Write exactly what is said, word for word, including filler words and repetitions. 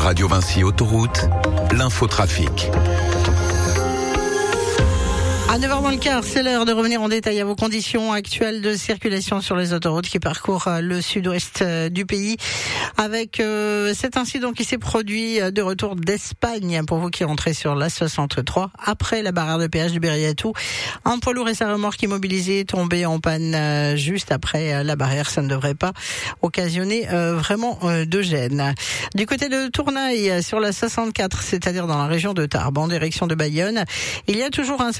Radio Vinci Autoroute, l'infotrafic. À neuf heures moins le quart, c'est l'heure de revenir en détail à vos conditions actuelles de circulation sur les autoroutes qui parcourent le sud-ouest du pays. Avec euh, cet incident qui s'est produit de retour d'Espagne pour vous qui rentrez sur l'A soixante-trois après la barrière de péage du Berriatou. Un poids lourd et sa remorque immobilisée tombé en panne euh, juste après la barrière. Ça ne devrait pas occasionner euh, vraiment euh, de gêne. Du côté de Tournaille sur la soixante-quatre, c'est-à-dire dans la région de Tarbes en direction de Bayonne, il y a toujours un